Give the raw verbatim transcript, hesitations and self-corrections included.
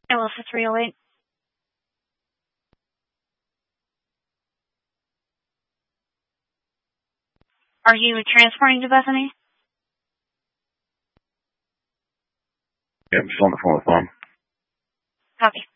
Alpha three oh eight. Are you transporting to Bethany? Yeah, I'm just on the phone with Mom. Copy.